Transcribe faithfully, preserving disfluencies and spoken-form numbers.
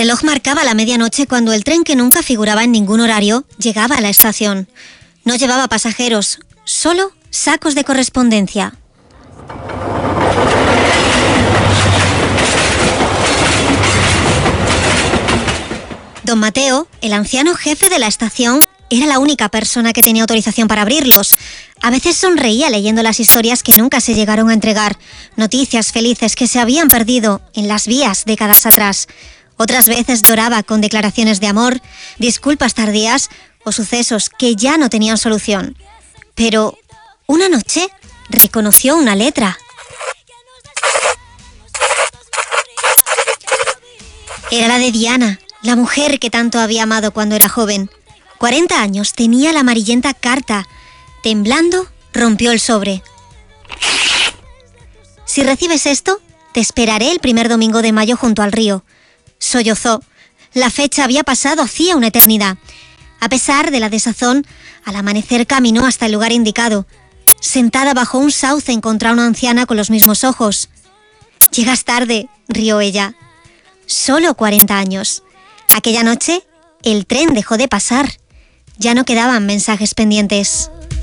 reloj marcaba la medianoche cuando el tren, que nunca figuraba en ningún horario, llegaba a la estación. No llevaba pasajeros, solo sacos de correspondencia. Don Mateo, el anciano jefe de la estación, era la única persona que tenía autorización para abrirlos. A veces sonreía leyendo las historias que nunca se llegaron a entregar, noticias felices que se habían perdido en las vías décadas atrás. Otras veces lloraba con declaraciones de amor, disculpas tardías o sucesos que ya no tenían solución. Pero una noche reconoció una letra. Era la de Diana, la mujer que tanto había amado cuando era joven. cuarenta años, tenía la amarillenta carta. Temblando, rompió el sobre. Si recibes esto, te esperaré el primer domingo de mayo junto al río. Sollozó. La fecha había pasado hacía una eternidad. A pesar de la desazón, al amanecer caminó hasta el lugar indicado. Sentada bajo un sauce encontró a una anciana con los mismos ojos. «Llegas tarde», rió ella. Solo cuarenta años. Aquella noche, el tren dejó de pasar. Ya no quedaban mensajes pendientes.